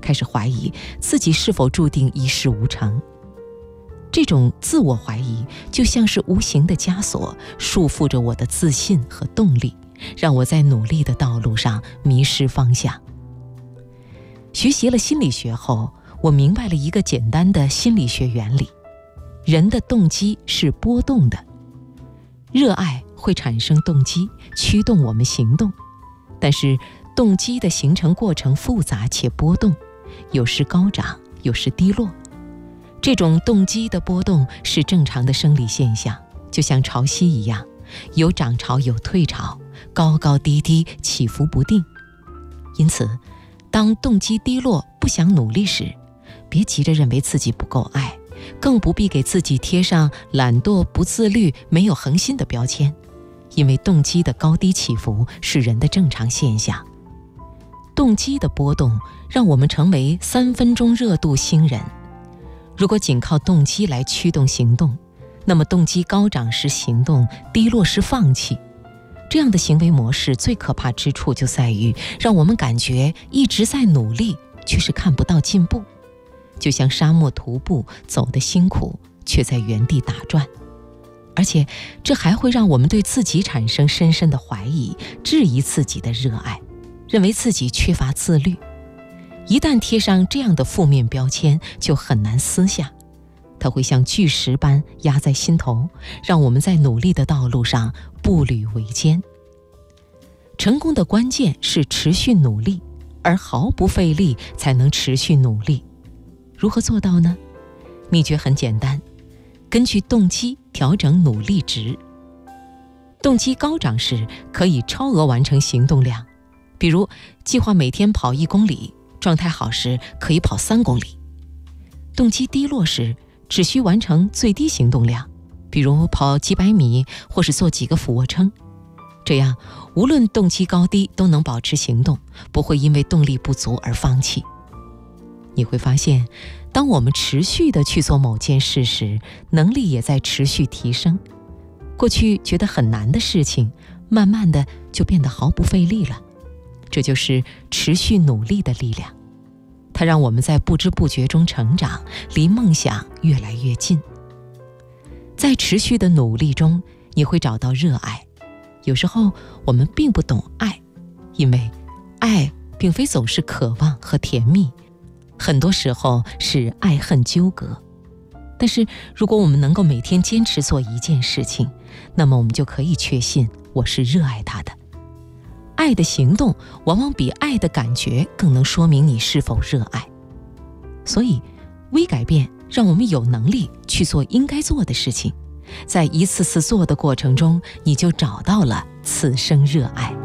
开始怀疑自己是否注定一事无成。这种自我怀疑就像是无形的枷锁，束缚着我的自信和动力，让我在努力的道路上迷失方向。学习了心理学后，我明白了一个简单的心理学原理：人的动机是波动的，热爱会产生动机，驱动我们行动，但是动机的形成过程复杂且波动，有时高涨，有时低落。这种动机的波动是正常的生理现象，就像潮汐一样，有涨潮有退潮，高高低低，起伏不定。因此，当动机低落，不想努力时，别急着认为自己不够爱，更不必给自己贴上懒惰、不自律、没有恒心的标签，因为动机的高低起伏是人的正常现象。动机的波动让我们成为3分钟热度星人。如果仅靠动机来驱动行动，那么动机高涨时行动，低落时放弃。这样的行为模式最可怕之处就在于让我们感觉一直在努力，却是看不到进步，就像沙漠徒步，走得辛苦，却在原地打转。而且这还会让我们对自己产生深深的怀疑，质疑自己的热爱，认为自己缺乏自律。一旦贴上这样的负面标签，就很难撕下，它会像巨石般压在心头，让我们在努力的道路上步履维艰。成功的关键是持续努力，而毫不费力才能持续努力。如何做到呢？秘诀很简单，根据动机调整努力值。动机高涨时，可以超额完成行动量，比如计划每天跑1公里，状态好时可以跑3公里。动机低落时，只需完成最低行动量，比如跑几百米或是做几个俯卧撑。这样无论动机高低都能保持行动，不会因为动力不足而放弃。你会发现，当我们持续地去做某件事时，能力也在持续提升。过去觉得很难的事情，慢慢的就变得毫不费力了。这就是持续努力的力量，它让我们在不知不觉中成长，离梦想越来越近。在持续的努力中，你会找到热爱。有时候我们并不懂爱，因为爱并非总是渴望和甜蜜，很多时候是爱恨纠葛。但是如果我们能够每天坚持做一件事情，那么我们就可以确信我是热爱它的。爱的行动往往比爱的感觉更能说明你是否热爱。所以微改变让我们有能力去做应该做的事情，在一次次做的过程中，你就找到了此生热爱。